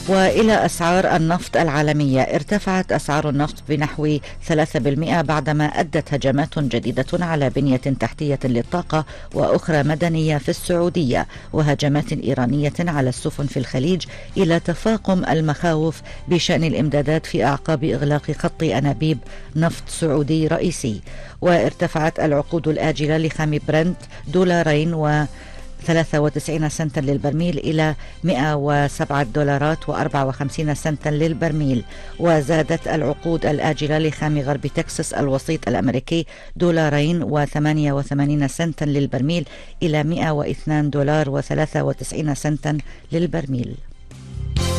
وإلى أسعار النفط العالمية. ارتفعت أسعار النفط بنحو 3% بعدما أدت هجمات جديدة على بنية تحتية للطاقة وأخرى مدنية في السعودية وهجمات إيرانية على السفن في الخليج إلى تفاقم المخاوف بشأن الإمدادات في أعقاب إغلاق خط أنابيب نفط سعودي رئيسي. وارتفعت العقود الآجلة لخام برنت $2.93 سنتا للبرميل إلى $107.54 سنتا للبرميل. وزادت العقود الآجلة لخام غرب تكساس الوسيط الأمريكي $2.88 سنتا للبرميل إلى $102.93 سنتا للبرميل.